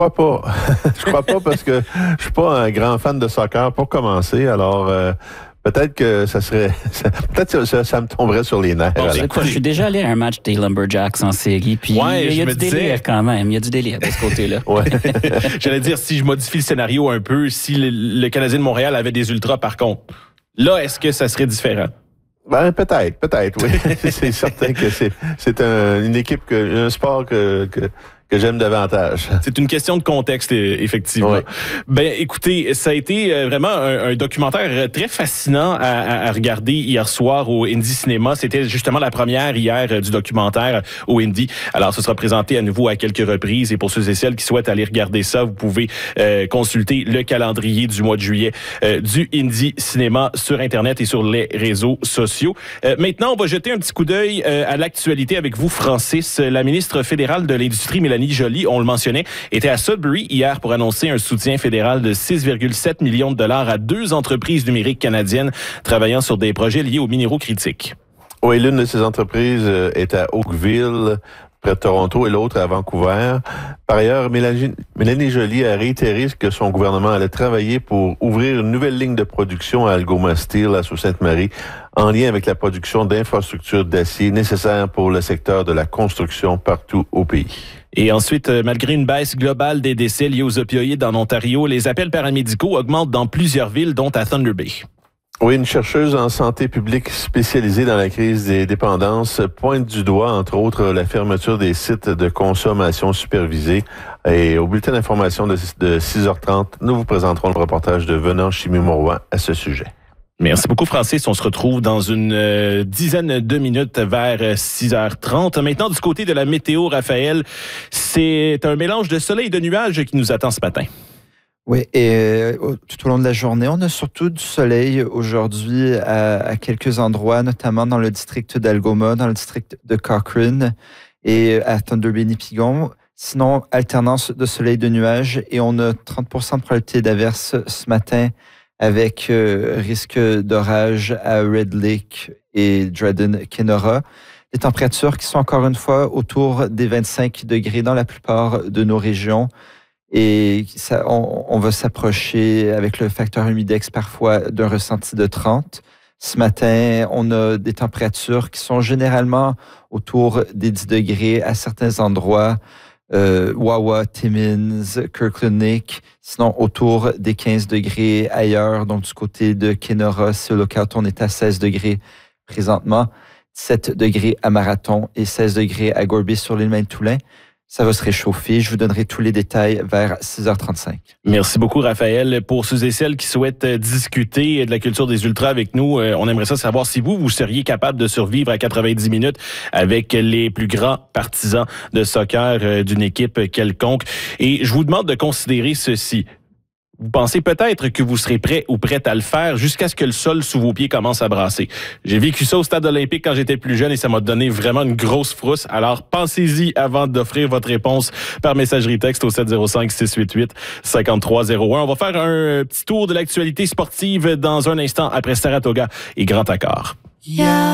crois pas. Je crois pas parce que je suis pas un grand fan de soccer pour commencer. Alors, peut-être que ça me tomberait sur les nerfs. Je suis déjà allé à un match des Lumberjacks en série, puis il y a du délire quand même. Il y a du délire de ce côté-là. Ouais. J'allais dire, si je modifie le scénario un peu, si le Canadien de Montréal avait des ultras par contre, là, est-ce que ça serait différent? Ben, peut-être, oui. C'est certain que c'est une équipe, un sport que j'aime davantage. C'est une question de contexte, effectivement. Ouais. Ben, écoutez, ça a été vraiment un documentaire très fascinant à regarder hier soir au Indie Cinéma. C'était justement la première hier du documentaire au Indie. Alors, ce sera présenté à nouveau à quelques reprises. Et pour ceux et celles qui souhaitent aller regarder ça, vous pouvez consulter le calendrier du mois de juillet du Indie Cinéma sur Internet et sur les réseaux sociaux. Maintenant, on va jeter un petit coup d'œil à l'actualité avec vous, Francis. La ministre fédérale de l'Industrie, Mélanie Joly, on le mentionnait, était à Sudbury hier pour annoncer un soutien fédéral de 6,7 millions de dollars à 2 entreprises numériques canadiennes travaillant sur des projets liés aux minéraux critiques. Oui, l'une de ces entreprises est à Oakville, près de Toronto, et l'autre à Vancouver. Par ailleurs, Mélanie Joly a réitéré que son gouvernement allait travailler pour ouvrir une nouvelle ligne de production à Algoma Steel, à Sault-Sainte-Marie, en lien avec la production d'infrastructures d'acier nécessaires pour le secteur de la construction partout au pays. Et ensuite, malgré une baisse globale des décès liés aux opioïdes en Ontario, les appels paramédicaux augmentent dans plusieurs villes, dont à Thunder Bay. Oui, une chercheuse en santé publique spécialisée dans la crise des dépendances pointe du doigt, entre autres, la fermeture des sites de consommation supervisée. Et au bulletin d'information de 6h30, nous vous présenterons le reportage de Venant Chimie-Mauroy à ce sujet. Merci beaucoup, Francis. On se retrouve dans une dizaine de minutes vers 6h30. Maintenant, du côté de la météo, Raphaël, c'est un mélange de soleil et de nuages qui nous attend ce matin. Oui, et tout au long de la journée, on a surtout du soleil aujourd'hui à quelques endroits, notamment dans le district d'Algoma, dans le district de Cochrane et à Thunder Bay-Nipigon. Sinon, alternance de soleil et de nuages, et on a 30% de probabilité d'averse ce matin avec risque d'orage à Red Lake et Dryden-Kenora. Des températures qui sont encore une fois autour des 25 degrés dans la plupart de nos régions. Et ça, on va s'approcher avec le facteur humidex parfois d'un ressenti de 30. Ce matin, on a des températures qui sont généralement autour des 10 degrés à certains endroits. Wawa, Timmins, Kirkland Lake, sinon autour des 15 degrés ailleurs, donc du côté de Kenora, c'est Lookout, on est à 16 degrés présentement, 7 degrés à Marathon et 16 degrés à Gorby sur l'île Maine-Toulin. Ça va se réchauffer. Je vous donnerai tous les détails vers 6h35. Merci beaucoup, Raphaël. Pour ceux et celles qui souhaitent discuter de la culture des ultras avec nous, on aimerait ça savoir si vous seriez capable de survivre à 90 minutes avec les plus grands partisans de soccer d'une équipe quelconque. Et je vous demande de considérer ceci. Vous pensez peut-être que vous serez prêt ou prête à le faire jusqu'à ce que le sol sous vos pieds commence à brasser. J'ai vécu ça au stade olympique quand j'étais plus jeune et ça m'a donné vraiment une grosse frousse. Alors, pensez-y avant d'offrir votre réponse par messagerie texte au 705-688-5301. On va faire un petit tour de l'actualité sportive dans un instant après Saratoga et Grand Accord. Yeah.